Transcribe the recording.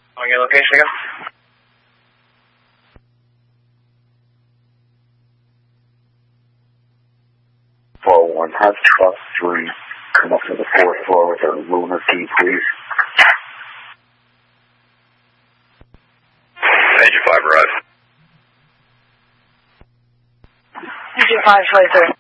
On your location again? 401, have truck 3 come up to the 4th floor with a Luna key, please. Agent 5 arrived. Agent 5, 23.